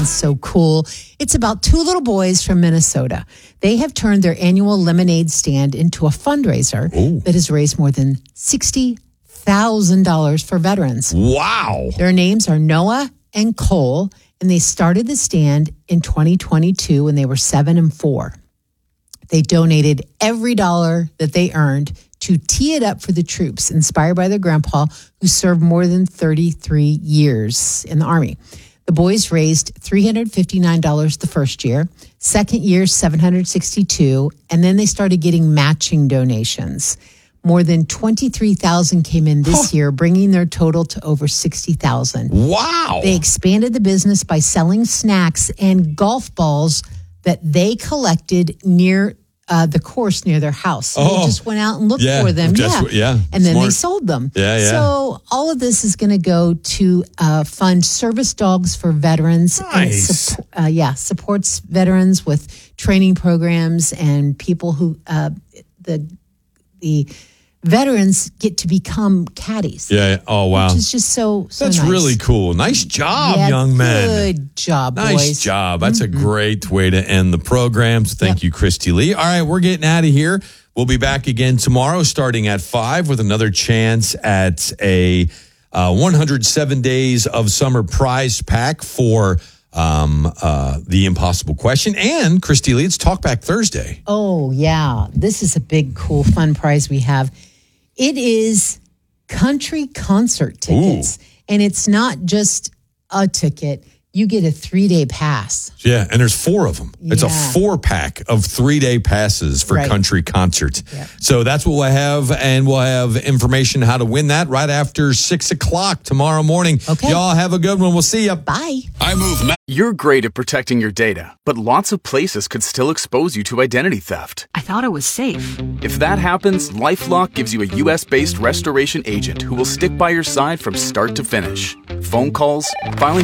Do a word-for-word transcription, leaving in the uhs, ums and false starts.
So cool. It's about two little boys from Minnesota. They have turned their annual lemonade stand into a fundraiser Ooh. that has raised more than sixty thousand dollars for veterans. Wow. Their names are Noah and Cole, and they started the stand in twenty twenty-two when they were seven and four. They donated every dollar that they earned to tee it up for the troops, inspired by their grandpa, who served more than thirty-three years in the Army. The boys raised three hundred fifty-nine dollars the first year, second year, seven hundred sixty-two dollars, and then they started getting matching donations. More than twenty-three thousand came in this huh. year, bringing their total to over sixty thousand. Wow. They expanded the business by selling snacks and golf balls that they collected near uh, the course near their house. So oh. they just went out and looked yeah. for them. Just, yeah. yeah. And then Smart. they sold them. Yeah, yeah. So all of this is going to go to uh, fund service dogs for veterans. Nice. And support, uh, yeah, supports veterans with training programs and people who uh, the the veterans get to become caddies. Yeah. Oh, wow. Which is just so, so That's nice. really cool. Nice job, yeah, young man. Good job, Nice boys. job. That's Mm-hmm. a great way to end the program. So thank Yep. you, Christy Lee. All right, we're getting out of here. We'll be back again tomorrow starting at five with another chance at a uh, one hundred seven days of summer prize pack for um, uh, the impossible question. And Christy Lee, it's Talkback Thursday. Oh, yeah. This is a big, cool, fun prize we have. It is country concert tickets. Ooh. And it's not just a ticket. You get a three-day pass. Yeah, and there's four of them. Yeah. It's a four-pack of three-day passes for right. country concert. Yeah. So that's what we'll have, and we'll have information how to win that right after six o'clock tomorrow morning. Okay. Y'all have a good one. We'll see you. Bye. I move. Ma- You're great at protecting your data, but lots of places could still expose you to identity theft. I thought it was safe. If that happens, LifeLock gives you a U S based restoration agent who will stick by your side from start to finish. Phone calls, filing